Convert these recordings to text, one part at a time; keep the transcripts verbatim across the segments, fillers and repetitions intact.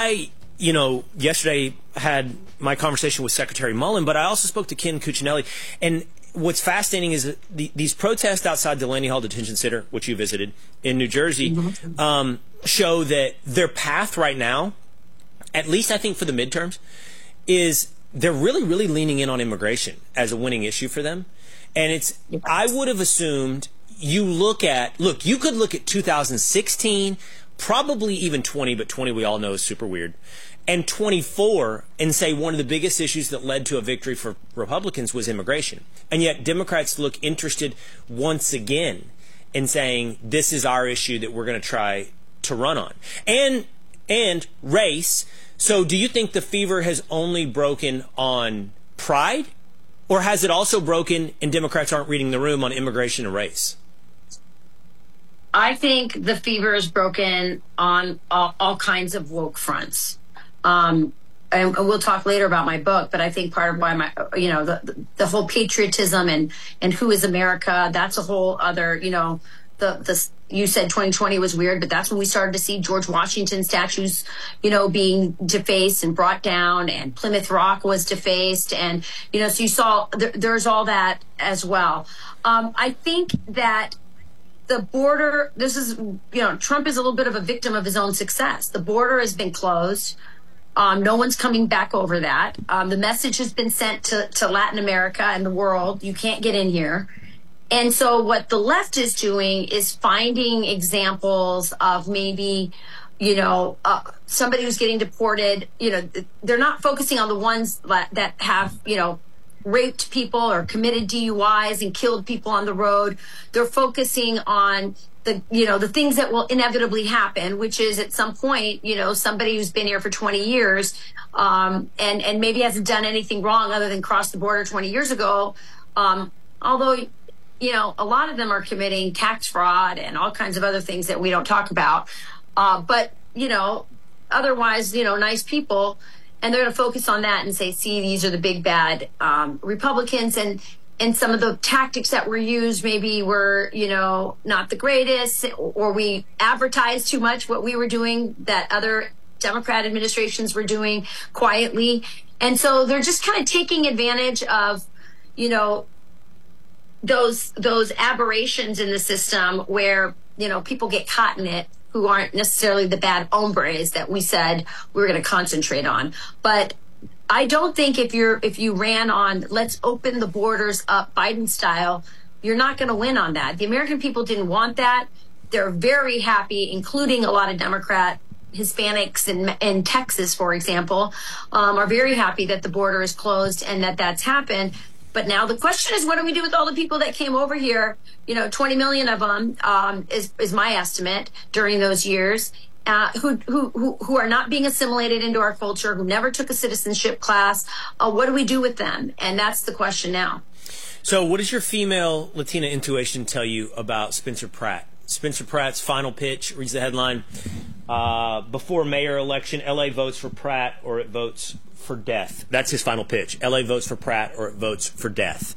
I, you know, yesterday had my conversation with Secretary Mullen, but I also spoke to Ken Cuccinelli. And what's fascinating is that the, these protests outside Delaney Hall Detention Center, which you visited in New Jersey, mm-hmm. um, show that their path right now, at least I think for the midterms, is they're really, really leaning in on immigration as a winning issue for them. And it's, I would have assumed you look at, look, you could look at two thousand sixteen, probably even twenty, but twenty we all know is super weird, and twenty-four, and say one of the biggest issues that led to a victory for Republicans was immigration. And yet Democrats look interested once again in saying this is our issue that we're going to try to run on. And, and race. So do you think the fever has only broken on pride, or has it also broken and Democrats aren't reading the room on immigration and race? I think the fever is broken on all, all kinds of woke fronts. Um, and we'll talk later about my book, but I think part of why my, you know, the, the whole patriotism and, and who is America, that's a whole other, you know, the, the, you said twenty twenty was weird, but that's when we started to see George Washington statues, you know, being defaced and brought down, and Plymouth Rock was defaced. And, you know, so you saw there, there's all that as well. Um, I think that the border, this is, you know, Trump is a little bit of a victim of his own success. The border has been closed. Um, no one's coming back over that. Um, the message has been sent to, to Latin America and the world, you can't get in here. And so what the left is doing is finding examples of maybe, you know, uh, somebody who's getting deported. You know, they're not focusing on the ones that have, you know, raped people or committed D U Is and killed people on the road. They're focusing on the, you know, the things that will inevitably happen, which is at some point, you know, somebody who's been here for twenty years um, and, and maybe hasn't done anything wrong other than cross the border twenty years ago. Um, although, you know, a lot of them are committing tax fraud and all kinds of other things that we don't talk about. Uh, but, you know, otherwise, you know, nice people. And they're going to focus on that and say, see, these are the big bad um, Republicans. And, and some of the tactics that were used maybe were, you know, not the greatest, or we advertised too much what we were doing that other Democrat administrations were doing quietly. And so they're just kind of taking advantage of, you know, those those aberrations in the system where, you know, people get caught in it who aren't necessarily the bad hombres that we said we were going to concentrate on. But I don't think if you're if you ran on let's open the borders up Biden style, you're not going to win on that. The American people didn't want that. They're very happy, including a lot of Democrat Hispanics in, in Texas, for example, um, are very happy that the border is closed and that that's happened. But now the question is, what do we do with all the people that came over here? You know, twenty million of them um, is, is my estimate during those years, uh, who, who, who, who are not being assimilated into our culture, who never took a citizenship class. Uh, what do we do with them? And that's the question now. So what does your female Latina intuition tell you about Spencer Pratt? Spencer Pratt's final pitch reads the headline, uh, before mayor election, L A votes for Pratt or it votes for death. That's his final pitch. L A votes for Pratt or it votes for death.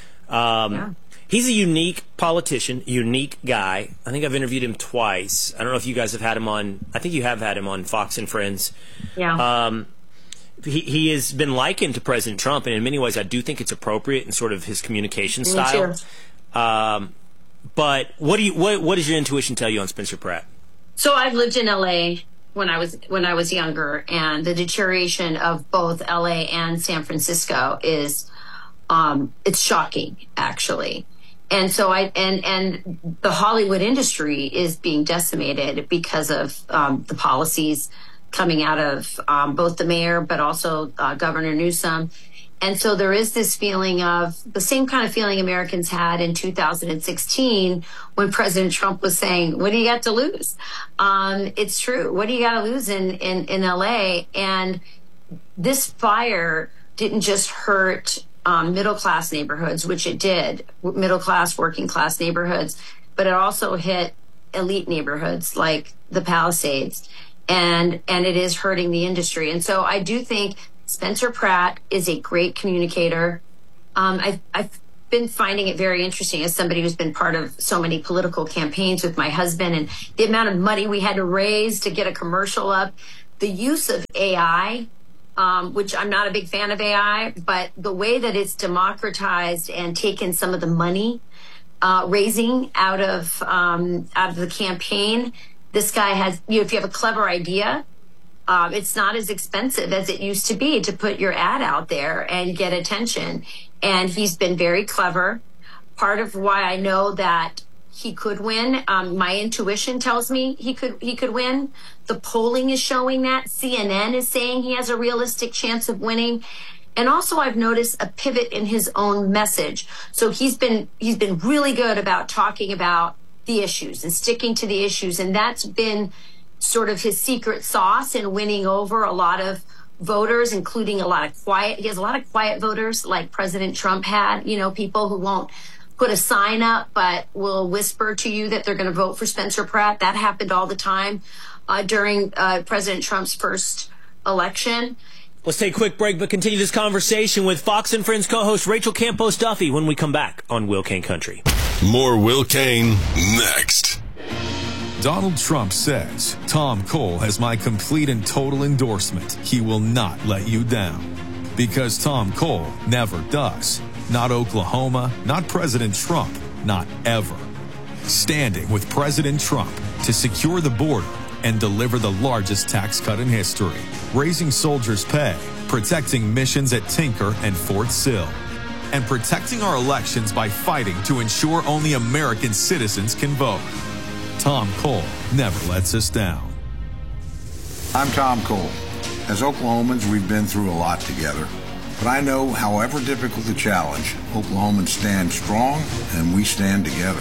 Um, yeah. He's a unique politician, unique guy. I think I've interviewed him twice. I don't know if you guys have had him on. I think you have had him on Fox and Friends. Yeah. Um, he, he has been likened to President Trump, and in many ways I do think it's appropriate in sort of his communication Me style. too. Um, but what do you what what does your intuition tell you on Spencer Pratt? So I've lived in L A when I was when I was younger, and the deterioration of both L A and San Francisco is um, it's shocking, actually. And so I and and the Hollywood industry is being decimated because of um, the policies coming out of um, both the mayor, but also uh, Governor Newsom. And so there is this feeling of the same kind of feeling Americans had in two thousand sixteen when President Trump was saying, what do you got to lose? Um, it's true. What do you got to lose in, in, in L A? And this fire didn't just hurt um, middle-class neighborhoods, which it did, middle-class, working-class neighborhoods, but it also hit elite neighborhoods like the Palisades. And, and it is hurting the industry. And so I do think Spencer Pratt is a great communicator. Um, I've, I've been finding it very interesting as somebody who's been part of so many political campaigns with my husband, and the amount of money we had to raise to get a commercial up. the use of A I, um, which I'm not a big fan of A I, but the way that it's democratized and taken some of the money uh, raising out of um, out of the campaign. This guy has, you know, if you have a clever idea, um, it's not as expensive as it used to be to put your ad out there and get attention. And he's been very clever. Part of why I know that he could win, um, my intuition tells me he could he could win. The polling is showing that. C N N is saying he has a realistic chance of winning. And also I've noticed a pivot in his own message. So he's been he's been really good about talking about the issues and sticking to the issues. And that's been sort of his secret sauce in winning over a lot of voters, including a lot of quiet. He has a lot of quiet voters like President Trump had, you know, people who won't put a sign up but will whisper to you that they're going to vote for Spencer Pratt. That happened all the time uh, during uh, President Trump's first election. Let's take a quick break, but continue this conversation with Fox and Friends co-host Rachel Campos Duffy when we come back on Will Cain Country. More Will Cain next. Donald Trump says, Tom Cole has my complete and total endorsement. He will not let you down. Because Tom Cole never does. Not Oklahoma, not President Trump, not ever. Standing with President Trump to secure the border and deliver the largest tax cut in history, raising soldiers' pay, protecting missions at Tinker and Fort Sill, and protecting our elections by fighting to ensure only American citizens can vote. Tom Cole never lets us down. I'm Tom Cole. As Oklahomans, we've been through a lot together. But I know, however difficult the challenge, Oklahomans stand strong and we stand together.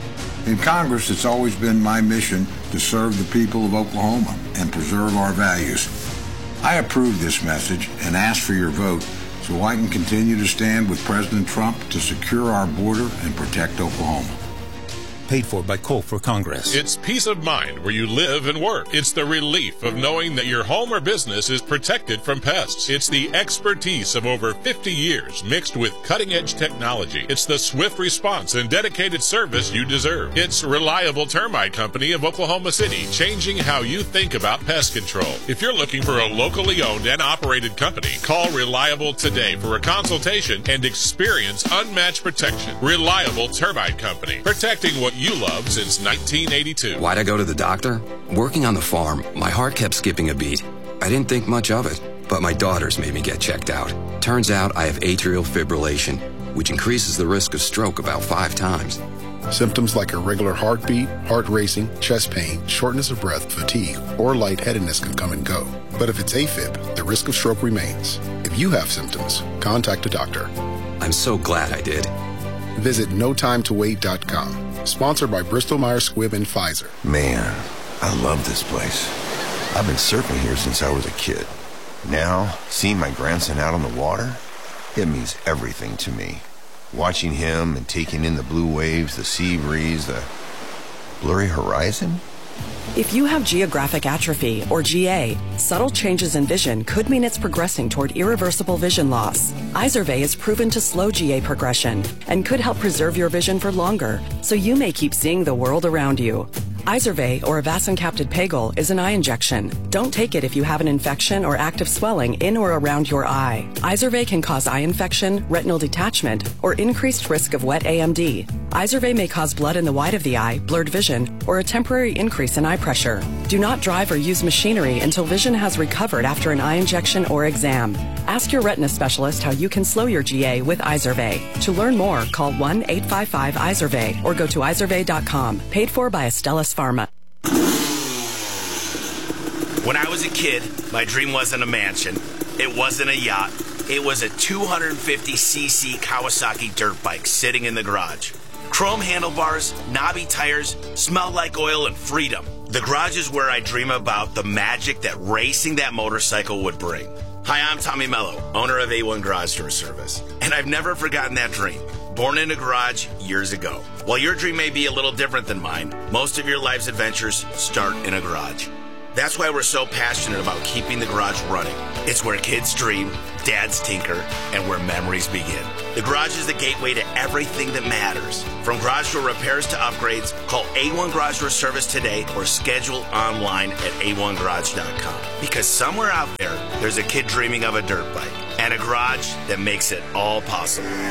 In Congress, it's always been my mission to serve the people of Oklahoma and preserve our values. I approve this message and ask for your vote so I can continue to stand with President Trump to secure our border and protect Oklahoma. Paid for by Cole for Congress. It's peace of mind where you live and work. It's the relief of knowing that your home or business is protected from pests. It's the expertise of over fifty years mixed with cutting-edge technology. It's the swift response and dedicated service you deserve. It's Reliable Termite Company of Oklahoma City, changing how you think about pest control. If you're looking for a locally owned and operated company, call Reliable today for a consultation and experience unmatched protection. Reliable Termite Company, protecting what you love since nineteen eighty-two. Why'd I go to the doctor? Working on the farm, my heart kept skipping a beat. I didn't think much of it, but my daughters made me get checked out. Turns out I have atrial fibrillation, which increases the risk of stroke about five times. Symptoms like irregular heartbeat, heart racing, chest pain, shortness of breath, fatigue, or lightheadedness can come and go. But if it's AFib, the risk of stroke remains. If you have symptoms, contact a doctor. I'm so glad I did. Visit no time to wait dot com. Sponsored by Bristol Myers Squibb and Pfizer. Man, I love this place. I've been surfing here since I was a kid. Now, seeing my grandson out on the water, it means everything to me. Watching him and taking in the blue waves, the sea breeze, the blurry horizon. If you have geographic atrophy, or G A, subtle changes in vision could mean it's progressing toward irreversible vision loss. Izervay is proven to slow G A progression and could help preserve your vision for longer, so you may keep seeing the world around you. Izervay, or avacincaptad pegol, is an eye injection. Don't take it if you have an infection or active swelling in or around your eye. Izervay can cause eye infection, retinal detachment, or increased risk of wet A M D. Izervay may cause blood in the white of the eye, blurred vision, or a temporary increase in eye pressure. Do not drive or use machinery until vision has recovered after an eye injection or exam. Ask your retina specialist how you can slow your G A with Izervay. To learn more, call one eight five five Izervay or go to izervay dot com. Paid for by Astellas Pharma. When I was a kid, my dream wasn't a mansion. It wasn't a yacht. It was a two hundred fifty c c Kawasaki dirt bike sitting in the garage. Chrome handlebars, knobby tires, smelled like oil and freedom. The garage is where I dream about the magic that racing that motorcycle would bring. Hi, I'm Tommy Mello, owner of A one Garage Door Service, and I've never forgotten that dream. Born in a garage years ago. While your dream may be a little different than mine, most of your life's adventures start in a garage. That's why we're so passionate about keeping the garage running. It's where kids dream, dads tinker, and where memories begin. The garage is the gateway to everything that matters. From garage door repairs to upgrades, call A one Garage Door Service today or schedule online at A one garage dot com. Because somewhere out there, there's a kid dreaming of a dirt bike and a garage that makes it all possible.